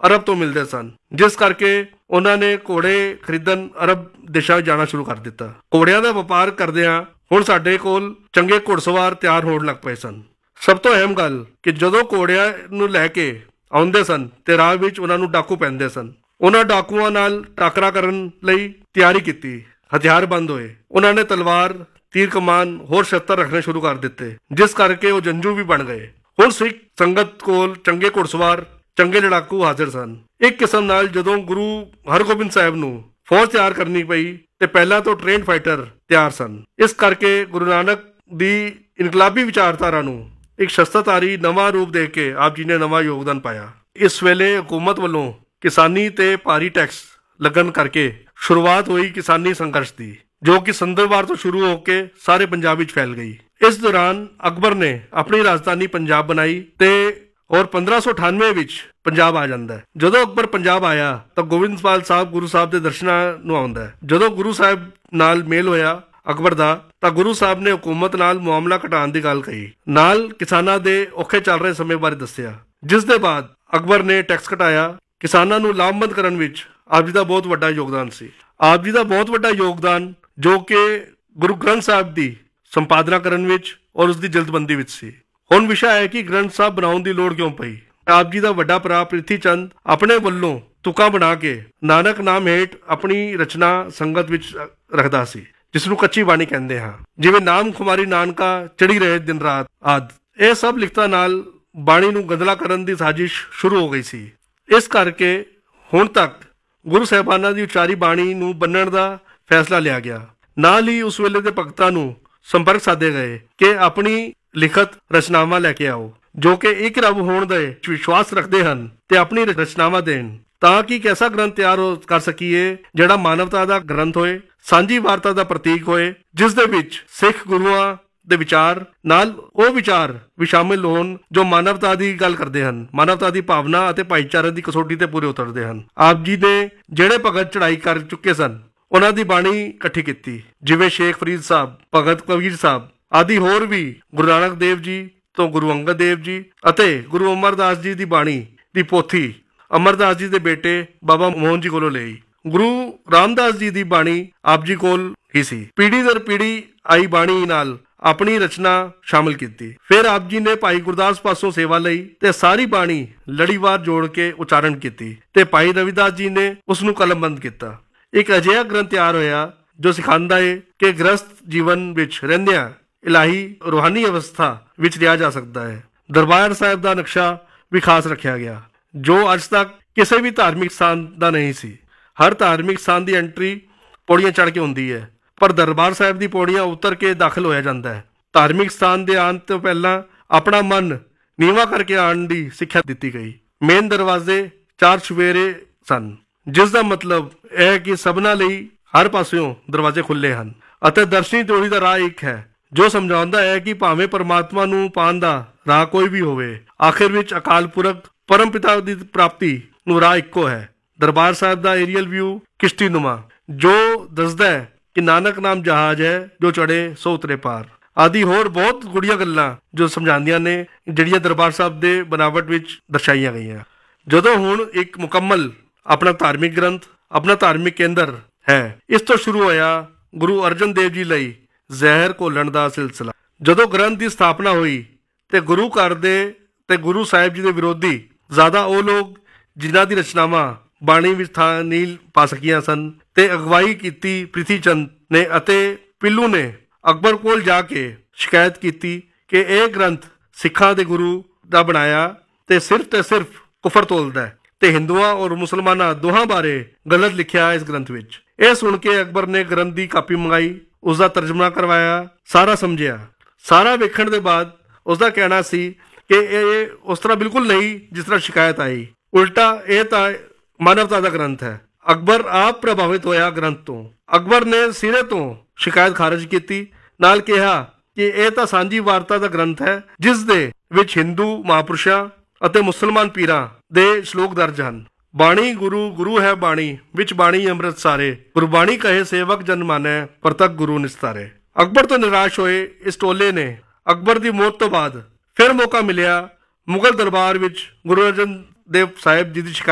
ਅਰਬ ਤੋਂ ਮਿਲਦੇ ਸਨ, ਜਿਸ ਕਰਕੇ ਉਹਨਾਂ ਨੇ ਘੋੜੇ ਖਰੀਦਣ ਅਰਬ ਦੇਸ਼ਾਂ ਵਿੱਚ ਜਾਣਾ ਸ਼ੁਰੂ ਕਰ ਦਿੱਤਾ। ਘੋੜਿਆਂ ਦਾ ਵਪਾਰ ਕਰਦਿਆਂ ਹੁਣ ਸਾਡੇ ਕੋਲ ਚੰਗੇ ਘੋੜਸਵਾਰ ਤਿਆਰ ਹੋਣ ਲੱਗ ਪਏ ਸਨ। ਸਭ ਤੋਂ ਅਹਿਮ ਗੱਲ ਕਿ ਜਦੋਂ ਘੋੜਿਆਂ ਨੂੰ ਲੈ ਕੇ ਆਉਂਦੇ ਸਨ ਤੇ ਰਾਹ ਵਿੱਚ ਉਹਨਾਂ ਨੂੰ ਡਾਕੂ ਪੈਂਦੇ ਸਨ। ਉਹਨਾਂ ਡਾਕੂਆਂ ਨਾਲ ਟਾਕਰਾ ਕਰਨ ਲਈ ਤਿਆਰੀ ਕੀਤੀ, ਹਥਿਆਰਬੰਦ ਹੋਏ। ਉਹਨਾਂ ਨੇ ਤਲਵਾਰ, ਤੀਰ ਕਮਾਨ, ਹੋਰ ਸ਼ਸਤਰ ਰੱਖਣੇ ਸ਼ੁਰੂ ਕਰ ਦਿੱਤੇ, ਜਿਸ ਕਰਕੇ ਉਹ ਜੰਜੂ ਵੀ ਬਣ ਗਏ। ਹੁਣ ਸਿੱਖ ਸੰਗਤ ਕੋਲ ਚੰਗੇ ਘੋੜਸਵਾਰ, ਚੰਗੇ ਲੜਾਕੂ ਹਾਜ਼ਰ ਸਨ। ਇੱਕ ਕਿਸਮ ਨਾਲ ਜਦੋਂ ਗੁਰੂ ਹਰਗੋਬਿੰਦ ਸਾਹਿਬ ਨੂੰ ਫੌਜ ਤਿਆਰ ਕਰਨੀ ਪਈ ਤੇ ਪਹਿਲਾਂ ਤੋਂ ਟ੍ਰੇਨਡ ਫਾਈਟਰ ਤਿਆਰ ਸਨ। ਇਸ ਕਰਕੇ ਗੁਰੂ ਨਾਨਕ ਦੀ ਇਨਕਲਾਬੀ ਵਿਚਾਰਧਾਰਾ ਨੂੰ ਇੱਕ ਸ਼ਸਤਰਧਾਰੀ ਨਵਾਂ ਰੂਪ ਦੇ ਕੇ ਆਪ ਜੀ ਨੇ ਨਵਾਂ ਯੋਗਦਾਨ ਪਾਇਆ। ਇਸ ਵੇਲੇ ਹਕੂਮਤ ਵੱਲੋਂ ਕਿਸਾਨੀ ਤੇ ਭਾਰੀ ਟੈਕਸ ਲੱਗਣ ਕਰਕੇ ਸ਼ੁਰੂਆਤ ਹੋਈ ਕਿਸਾਨੀ ਸੰਘਰਸ਼ ਦੀ, ਜੋ ਕਿ ਸੰਦਰਵਾਰ ਤੋਂ ਸ਼ੁਰੂ ਹੋ ਕੇ ਸਾਰੇ ਪੰਜਾਬ ਵਿੱਚ ਫੈਲ ਗਈ। ਇਸ ਦੌਰਾਨ ਅਕਬਰ ਨੇ ਆਪਣੀ ਰਾਜਧਾਨੀ ਪੰਜਾਬ ਬਣਾਈ ਤੇ 1598 ਵਿੱਚ ਪੰਜਾਬ ਆ ਜਾਂਦਾ ਹੈ। ਜਦੋਂ ਅਕਬਰ ਪੰਜਾਬ ਆਇਆ ਤਾਂ ਗੋਬਿੰਦਪਾਲ ਸਾਹਿਬ ਗੁਰੂ ਸਾਹਿਬ ਦੇ ਦਰਸ਼ਨਾਂ ਨੂੰ ਆਉਂਦਾ ਹੈ। ਜਦੋਂ ਗੁਰੂ ਸਾਹਿਬ ਨਾਲ ਮੇਲ ਹੋਇਆ ਅਕਬਰ ਦਾ ਤਾਂ ਗੁਰੂ ਸਾਹਿਬ ਨੇ ਹਕੂਮਤ ਨਾਲ ਮਾਮਲਾ ਘਟਾਉਣ ਦੀ ਗੱਲ ਕਹੀ, ਨਾਲ ਕਿਸਾਨਾਂ ਦੇ ਔਖੇ ਚੱਲ ਰਹੇ ਸਮੇਂ ਬਾਰੇ ਦੱਸਿਆ, ਜਿਸ ਦੇ ਬਾਅਦ ਅਕਬਰ ਨੇ ਟੈਕਸ ਘਟਾਇਆ। ਕਿਸਾਨਾਂ ਨੂੰ ਲਾਭਬੰਦ ਕਰਨ ਵਿੱਚ ਆਪ ਜੀ ਦਾ ਬਹੁਤ ਵੱਡਾ ਯੋਗਦਾਨ ਸੀ। ਆਪ ਜੀ ਦਾ ਬਹੁਤ ਵੱਡਾ ਯੋਗਦਾਨ ਜੋ ਕਿ ਗੁਰੂ ਗ੍ਰੰਥ ਸਾਹਿਬ ਦੀ ਸੰਪਾਦਨਾ ਕਰਨ ਵਿੱਚ ਔਰ ਉਸ ਦੀ ਜਲਦਬੰਦੀ ਵਿੱਚ ਸੀ। ਹੁਣ ਵਿਸ਼ਾ ਹੈ ਕਿ ਗ੍ਰੰਥ ਸਾਹਿਬ ਬਣਾਉਣ ਦੀ ਲੋੜ ਕਿਉਂ ਪਈ। ਆਪ ਜੀ ਦਾ ਵੱਡਾ ਭਰਾ ਪ੍ਰਿਥੀ ਚੰਦ ਆਪਣੇ ਵੱਲੋਂ ਤੁਕਾਂ ਬਣਾ ਕੇ ਨਾਨਕ ਨਾਮ ਹੇਠ ਆਪਣੀ ਰਚਨਾ ਸੰਗਤ ਵਿੱਚ ਰੱਖਦਾ ਸੀ, ਜਿਸ ਨੂੰ ਕੱਚੀ ਬਾਣੀ ਕਹਿੰਦੇ ਹਾਂ, ਜਿਵੇਂ ਨਾਮ ਖੁਮਾਰੀ ਨਾਨਕਾ, ਚੜੀ ਰਹੇ ਦਿਨ ਰਾਤ ਆਦਿ। ਇਹ ਸਭ ਲਿਖਤਾਂ ਨਾਲ ਬਾਣੀ ਨੂੰ ਗੰਦਲਾ ਕਰਨ ਦੀ ਸਾਜ਼ਿਸ਼ ਸ਼ੁਰੂ ਹੋ ਗਈ ਸੀ। ਇਸ ਕਰਕੇ ਹੁਣ ਤੱਕ ਗੁਰੂ ਸਾਹਿਬਾਨਾਂ ਦੀ ਉਚਾਰੀ ਬਾਣੀ ਨੂੰ ਬੰਨਣ ਦਾ ਫੈਸਲਾ ਲਿਆ ਗਿਆ। ਨਾਲ ਹੀ ਉਸ ਵੇਲੇ ਦੇ ਭਗਤਾਂ ਨੂੰ ਸੰਪਰਕ ਸਾਧੇ ਗਏ ਕਿ ਆਪਣੀ ਲਿਖਤ ਰਚਨਾਵਾਂ ਲੈ ਕੇ ਆਓ, ਜੋ ਕਿ ਇੱਕ ਰੱਬ ਹੋਣ ਦੇ ਵਿਸ਼ਵਾਸ ਰੱਖਦੇ ਹਨ ਤੇ ਆਪਣੀ ਰਚਨਾਵਾਂ ਦੇਣ, ਤਾਂ ਕਿ ਇੱਕ ਐਸਾ ਗ੍ਰੰਥ ਤਿਆਰ ਕਰ ਸਕੀਏ ਜਿਹੜਾ ਮਾਨਵਤਾ ਦਾ ਗ੍ਰੰਥ ਹੋਏ, ਸਾਂਝੀ ਵਾਰਤਾ ਦਾ ਪ੍ਰਤੀਕ ਹੋਏ, ਜਿਸ ਦੇ ਵਿੱਚ ਸਿੱਖ ਗੁਰੂਆਂ ਦੇ ਵਿਚਾਰ ਨਾਲ ਉਹ ਵਿਚਾਰ ਵੀ ਸ਼ਾਮਿਲ ਹੋਣ ਜੋ ਮਾਨਵਤਾ ਦੀ ਗੱਲ ਕਰਦੇ ਹਨ, ਮਾਨਵਤਾ ਦੀ ਭਾਵਨਾ ਅਤੇ ਭਾਈਚਾਰੇ ਦੀ ਕਸੌਟੀ ਤੇ ਪੂਰੇ ਉਤਰਦੇ ਹਨ। ਆਪ ਜੀ ਨੇ ਜਿਹੜੇ ਭਗਤ ਚੜ੍ਹਾਈ ਕਰ ਚੁੱਕੇ ਸਨ ਉਹਨਾਂ ਦੀ ਬਾਣੀ ਇਕੱਠੀ ਕੀਤੀ, ਜਿਵੇਂ ਸ਼ੇਖ ਫਰੀਦ ਸਾਹਿਬ, ਭਗਤ ਕਬੀਰ ਸਾਹਿਬ ਆਦਿ। ਹੋਰ ਵੀ ਗੁਰੂ ਨਾਨਕ ਦੇਵ ਜੀ ਤੋਂ ਗੁਰੂ ਅੰਗਦ ਦੇਵ ਜੀ ਅਤੇ ਗੁਰੂ ਅਮਰਦਾਸ ਜੀ ਦੀ ਬਾਣੀ ਦੀ ਪੋਥੀ ਅਮਰਦਾਸ ਜੀ ਦੇ ਬੇਟੇ ਬਾਬਾ ਮੋਹਨ ਜੀ ਕੋਲੋਂ ਲਈ। ਗੁਰੂ ਰਾਮਦਾਸ ਜੀ ਦੀ ਬਾਣੀ ਆਪ ਜੀ ਕੋਲ ਹੀ ਸੀ। ਪੀੜੀ ਦਰ ਪੀੜੀ ਆਈ ਬਾਣੀ ਨਾਲ ਆਪਣੀ ਰਚਨਾ ਸ਼ਾਮਿਲ ਕੀਤੀ। ਫਿਰ ਆਪ ਜੀ ਨੇ ਭਾਈ ਗੁਰਦਾਸ ਪਾਸੋਂ ਸੇਵਾ ਲਈ ਤੇ ਸਾਰੀ ਬਾਣੀ ਲੜੀਵਾਰ ਜੋੜ ਕੇ ਉਚਾਰਨ ਕੀਤੀ ਤੇ ਭਾਈ ਰਵਿਦਾਸ ਜੀ ਨੇ ਉਸ ਨੂੰ ਕਲਮਬੰਦ ਕੀਤਾ। ਇੱਕ ਅਜਿਹਾ ਗ੍ਰੰਥ ਤਿਆਰ ਹੋਇਆ ਜੋ ਸਿਖਾਉਂਦਾ ਹੈ ਕਿ ਗ੍ਰਸਤ ਜੀਵਨ ਵਿੱਚ ਰਹਿੰਦਿਆਂ ਇਲਾਹੀ ਰੂਹਾਨੀ ਅਵਸਥਾ ਵਿੱਚ ਰਿਹਾ ਜਾ ਸਕਦਾ ਹੈ। ਦਰਬਾਰ ਸਾਹਿਬ ਦਾ ਨਕਸ਼ਾ ਵੀ ਖਾਸ ਰੱਖਿਆ ਗਿਆ, ਜੋ ਅੱਜ ਤੱਕ ਕਿਸੇ ਵੀ ਧਾਰਮਿਕ ਸਥਾਨ ਦਾ ਨਹੀਂ ਸੀ। ਹਰ ਧਾਰਮਿਕ ਸਥਾਨ ਦੀ ਐਂਟਰੀ ਪੌੜੀਆਂ ਚੜ੍ਹ ਕੇ ਹੁੰਦੀ ਹੈ, ਪਰ ਦਰਬਾਰ ਸਾਹਿਬ ਦੀ ਪੌੜੀਆਂ ਉਤਰ ਕੇ ਦਾਖਲ ਹੋਇਆ ਜਾਂਦਾ ਹੈ। ਧਾਰਮਿਕ ਸਥਾਨ ਦੇ ਆਉਣ ਤੋਂ ਪਹਿਲਾਂ ਆਪਣਾ ਮਨ ਨੀਵਾਂ ਕਰਕੇ ਆਉਣ ਦੀ ਸਿੱਖਿਆ ਦਿੱਤੀ ਗਈ। ਮੇਨ ਦਰਵਾਜ਼ੇ 4 ਚੁਫੇਰੇ ਸਨ, ਜਿਸ ਦਾ ਮਤਲਬ ਇਹ ਹੈ ਕਿ ਸਭਨਾਂ ਲਈ ਹਰ ਪਾਸਿਓਂ ਦਰਵਾਜ਼ੇ ਖੁੱਲੇ ਹਨ ਅਤੇ ਦਰਸ਼ਨੀ ਟੋਲੀ ਦਾ ਰਾਹ ਇੱਕ ਹੈ, ਜੋ ਸਮਝਾਉਂਦਾ ਹੈ ਕਿ ਭਾਵੇਂ ਪਰਮਾਤਮਾ ਨੂੰ ਪਾਉਣ ਦਾ ਰਾਹ ਕੋਈ ਵੀ ਹੋਵੇ, ਆਖਿਰ ਵਿੱਚ ਅਕਾਲ ਪੁਰਖ ਪਰਮ ਪਿਤਾ ਦੀ ਪ੍ਰਾਪਤੀ ਨੂੰ ਰਾਹ ਇੱਕੋ ਹੈ। ਦਰਬਾਰ ਸਾਹਿਬ ਦਾ ਏਰੀਅਲ ਵਿਊ ਕਿਸ਼ਤੀ ਨੁਮਾ, ਜੋ ਦੱਸਦਾ ਹੈ ਕਿ ਨਾਨਕ ਨਾਮ ਜਹਾਜ਼ ਹੈ ਜੋ ਚੜੇ ਸੋ ਉਤਰੇ ਪਾਰ ਆਦਿ। ਹੋਰ ਬਹੁਤ ਗੁੜੀਆਂ ਗੱਲਾਂ ਜੋ ਸਮਝਾਉਂਦੀਆਂ ਨੇ, ਜਿਹੜੀਆਂ ਦਰਬਾਰ ਸਾਹਿਬ ਦੇ ਬਨਾਵਟ ਵਿੱਚ ਦਰਸਾਈਆਂ ਗਈਆਂ। ਜਦੋਂ ਹੁਣ ਇੱਕ ਮੁਕੰਮਲ ਆਪਣਾ ਧਾਰਮਿਕ ਗ੍ਰੰਥ, ਆਪਣਾ ਧਾਰਮਿਕ ਕੇਂਦਰ ਹੈ, ਇਸ ਤੋਂ ਸ਼ੁਰੂ ਹੋਇਆ ਗੁਰੂ ਅਰਜਨ ਦੇਵ ਜੀ ਲਈ ਜ਼ਹਿਰ ਘੋਲਣ ਦਾ ਸਿਲਸਿਲਾ। ਜਦੋਂ ਗ੍ਰੰਥ ਦੀ ਸਥਾਪਨਾ ਹੋਈ ਤੇ ਗੁਰੂ ਘਰ ਦੇ ਤੇ ਗੁਰੂ ਸਾਹਿਬ ਜੀ ਦੇ ਵਿਰੋਧੀ ਜ਼ਿਆਦਾ ਉਹ ਲੋਕ ਜਿਨ੍ਹਾਂ ਦੀ ਰਚਨਾਵਾਂ ਬਾਣੀ ਵਿੱਚ ਥਾਂ ਨਹੀਂ ਪਾ ਸਕੀਆਂ ਸਨ ਤੇ ਅਗਵਾਈ ਕੀਤੀ ਪ੍ਰਿਥੀ ਚੰਦ ਨੇ ਅਤੇ ਪਿੱਲੂ ਨੇ ਅਕਬਰ ਕੋਲ ਜਾ ਕੇ ਸ਼ਿਕਾਇਤ ਕੀਤੀ ਕਿ ਇਹ ਗ੍ਰੰਥ ਸਿੱਖਾਂ ਦੇ ਗੁਰੂ ਦਾ ਬਣਾਇਆ ਤੇ ਸਿਰਫ ਕੁਫਰ ਤੋਲਦਾ ਹੈ ਤੇ ਹਿੰਦੂਆਂ ਔਰ ਮੁਸਲਮਾਨਾਂ ਦੋਹਾਂ ਬਾਰੇ ਗਲਤ ਲਿਖਿਆ ਇਸ ਗ੍ਰੰਥ ਵਿੱਚ। ਇਹ ਸੁਣ ਕੇ ਅਕਬਰ ਨੇ ਗ੍ਰੰਥ ਦੀ ਕਾਪੀ ਮੰਗਾਈ, ਉਸਦਾ ਤਰਜਮਾ ਕਰਵਾਇਆ, ਸਾਰਾ ਸਮਝਿਆ। ਸਾਰਾ ਵੇਖਣ ਦੇ ਬਾਅਦ ਉਸਦਾ ਕਹਿਣਾ ਸੀ ਕਿ ਇਹ ਉਸ ਤਰ੍ਹਾਂ ਬਿਲਕੁਲ ਨਹੀਂ ਜਿਸ ਤਰ੍ਹਾਂ ਸ਼ਿਕਾਇਤ ਆਈ, ਉਲਟਾ ਇਹ ਤਾਂ ਮਾਨਵਤਾ ਦਾ ਗ੍ਰੰਥ ਹੈ। ਅਕਬਰ ਆਪ ਪ੍ਰਭਾਵਿਤ ਹੋਇਆ ਗ੍ਰੰਥ ਤੋਂ। ਅਕਬਰ ਨੇ ਸਿਰੇ ਤੋਂ ਸ਼ਿਕਾਇਤ ਖਾਰਜ ਕੀਤੀ, ਨਾਲ ਕਿਹਾ ਕਿ ਇਹ ਤਾਂ ਸਾਂਝੀ ਵਾਰਤਾ ਦਾ ਗ੍ਰੰਥ ਹੈ, ਜਿਸ ਦੇ ਵਿੱਚ ਹਿੰਦੂ ਮਹਾਂਪੁਰਸ਼ਾਂ ਅਤੇ ਮੁਸਲਮਾਨ ਪੀਰਾਂ ਦੇ ਸ਼ਲੋਕ ਦਰਜ ਹਨ। ਬਾਣੀ ਗੁਰੂ ਹੈ ਬਾਣੀ, ਵਿੱਚ ਬਾਣੀ ਅੰਮ੍ਰਿਤ ਸਾਰੇ, ਗੁਰਬਾਣੀ ਕਹੇ ਸੇਵਕ ਜਨ ਮਾਨੈ, ਪਰਤਕ ਗੁਰੂ ਨਿਸਤਾਰੇ। ਅਕਬਰ ਤੋਂ ਨਿਰਾਸ਼ ਹੋਏ ਇਸ ਟੋਲੇ ਨੇ ਅਕਬਰ ਦੀ ਮੌਤ ਤੋਂ ਬਾਅਦ ਫਿਰ ਮੌਕਾ ਮਿਲਿਆ ਮੁਗਲ ਦਰਬਾਰ ਵਿੱਚ ਗੁਰੂ ਅਰਜਨ ਦੇਵ ਸਾਹਿਬ ਜੀ ਦੀ